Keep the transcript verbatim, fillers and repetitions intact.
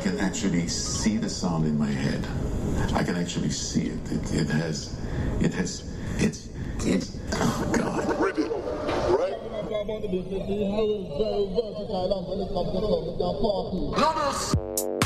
can actually see the sound in my head. I can actually see it. It, it has, it has, it's, it's, oh God. Ready, right? Notice.